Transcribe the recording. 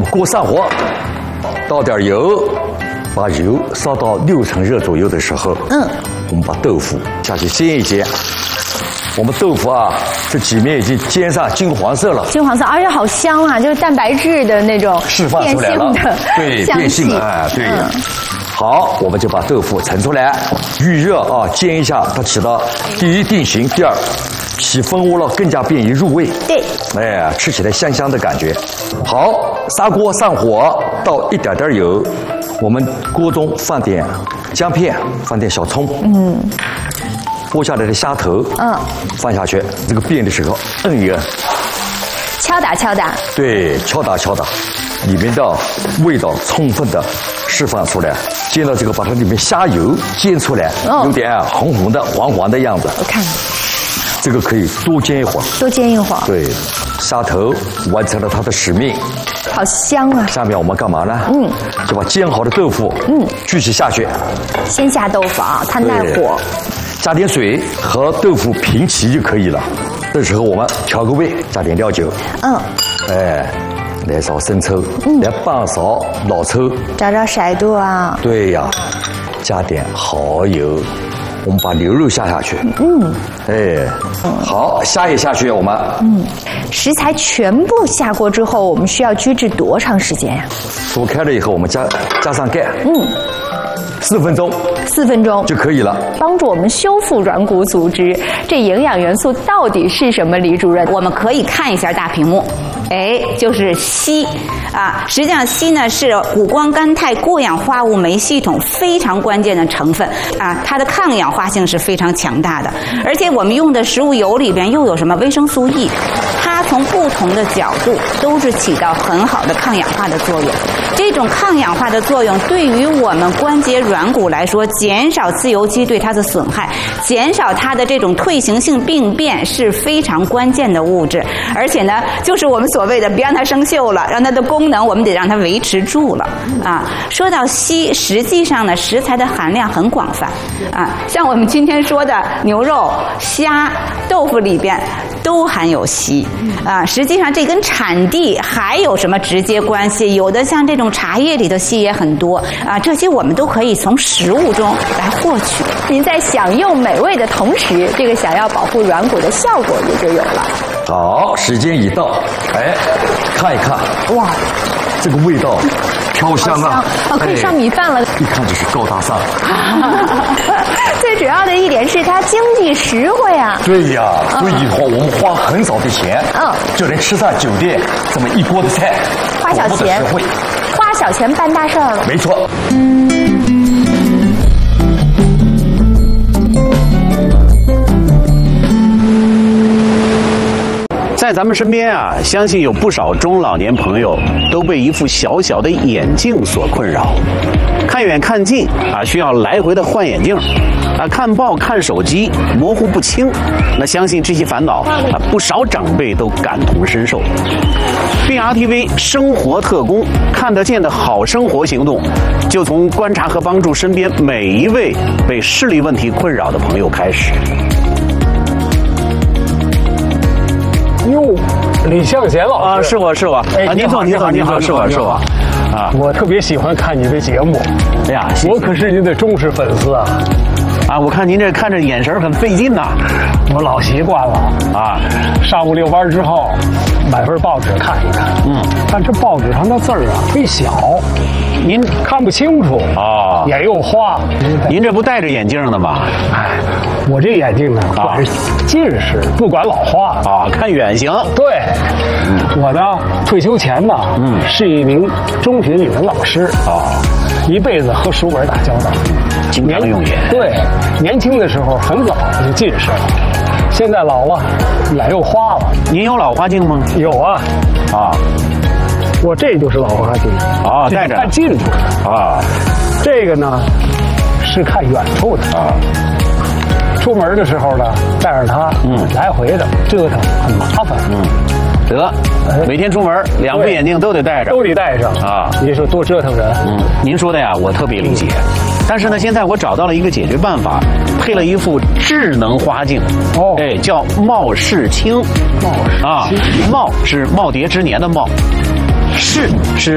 锅上火，倒点油，把油烧到6成热左右的时候，我们把豆腐下去煎一煎。我们豆腐啊，这几面已经煎上金黄色了， 金黄色，而且好香啊，就是蛋白质的那种释放出来了，对，变性了，哎，对。好，我们就把豆腐盛出来，预热啊，煎一下，它起到第一定型，第二起蜂窝了，更加便于入味。 对， 哎，吃起来香香的感觉。好，砂锅上火，倒一点点油，我们锅中放点姜片，放点小葱，剥下来的虾头，放下去，这个煸的时候摁一摁， 敲打敲打， 对，敲打敲打，里面的味道充分的释放出来，煎到这个把它里面虾油煎出来，有点红红的、黄黄的样子。 我看， 这个可以多煎一会儿， 多煎一会儿。 对，虾头完成了它的使命。 好香啊！ 下面我们干嘛呢？就把煎好的豆腐，举起下去。 先下豆腐啊，它耐火。 加点水和豆腐平齐就可以了。这时候我们调个味，加点料酒。哎，来勺生抽，来半勺老抽， 找找色度啊。 对呀，加点蚝油。我们把牛肉下去。哎，好，虾也下去，我们。 食材全部下锅之后，我们需要居置多长时间呀？ 煮开了以后，我们加上盖。4分钟 ，4分钟就可以了， 帮助我们修复软骨组织。这营养元素到底是什么？李主任， 我们可以看一下大屏幕，哎，就是硒啊。实际上，硒呢是谷胱甘肽过氧化物酶系统非常关键的成分啊，它的抗氧化性是非常强大的。而且我们用的食物油里边又有什么维生素 E， 它从不同的角度都是起到很好的抗氧化的作用。这种抗氧化的作用对于我们关节软骨来说，减少自由基对它的损害，减少它的这种退行性病变是非常关键的物质。而且呢，就是我们所谓的别让它生锈了，让它的功能我们得让它维持住了啊。说到硒，实际上呢，食材的含量很广泛啊，像我们今天说的牛肉、虾、豆腐里边都含有硒啊。实际上这跟产地还有什么直接关系？有的像这种茶叶里的硒也很多啊，这些我们都可以从食物中来获取。 您在享用美味的同时，这个想要保护软骨的效果也就有了。 好，时间一到，哎，看一看，哇，这个味道飘香啊！ 可以上米饭了。 一看就是高大上。 最主要的一点是它经济实惠啊。 对呀，所以我们花很少的钱，就能吃上酒店这么一锅的菜， 花小钱，花小钱办大事儿了。 没错。 在咱们身边啊，相信有不少中老年朋友都被一副小小的眼镜所困扰，看远看近啊，需要来回的换眼镜啊，看报看手机模糊不清。那相信这些烦恼啊，不少长辈都感同身受。BRTV 生活特工看得见的好生活行动，就从观察和帮助身边每一位被视力问题困扰的朋友开始。 哟，李向贤老师啊，是我啊，您好，是我啊， 我特别喜欢看你的节目， 哎呀，谢谢， 我可是您的忠实粉丝啊。 啊，我看您这看着眼神很费劲呐。 我老习惯了啊，上午遛弯之后买份报纸看一看，但这报纸上的字儿啊忒小，您看不清楚啊，眼又花。 您这不戴着眼镜的吗？ 哎，我这眼镜呢管是近视，不管老花啊，看远行。 对，我呢退休前呢，是一名中学语文老师啊，一辈子和书本打交道， 经常用眼。 对，年轻的时候很早就近视了，现在老了，眼又花了。 您有老花镜吗？ 有啊，我这就是老花镜啊，戴着看近处的啊，这个呢是看远处的啊。出门的时候呢，带着它，来回的折腾很麻烦， 得，每天出门2副眼镜都得戴着， 都得戴上啊！你说多折腾人。 您说的呀，我特别理解。但是呢，现在我找到了一个解决办法，配了一副智能花镜，哎，叫貌视清。貌视清啊，貌是耄耋之年的貌，视是